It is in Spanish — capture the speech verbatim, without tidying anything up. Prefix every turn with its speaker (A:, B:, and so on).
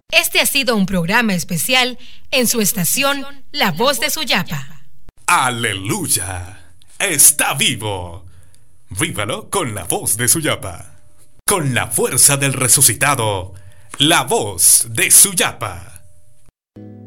A: Este ha sido un programa especial en su estación La Voz de Suyapa.
B: ¡Aleluya! ¡Está vivo! Vívalo con la voz de Suyapa. Con la fuerza del resucitado, la voz de Suyapa.